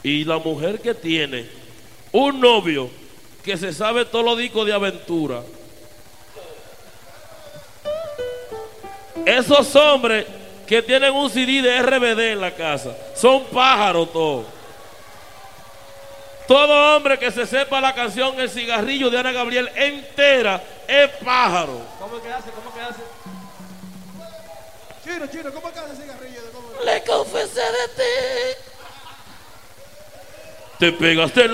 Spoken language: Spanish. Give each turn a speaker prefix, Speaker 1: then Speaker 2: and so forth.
Speaker 1: Y la mujer que tiene un novio que se sabe todos los discos de aventura. Esos hombres que tienen un CD de RBD en la casa son pájaros todos. Todo hombre que se sepa la canción El cigarrillo de Ana Gabriel entera es pájaro.
Speaker 2: ¿Cómo es que hace? ¿Cómo es que hace? Chino, ¿cómo es que hace el cigarrillo?
Speaker 1: Le confesé de ti. Te pegaste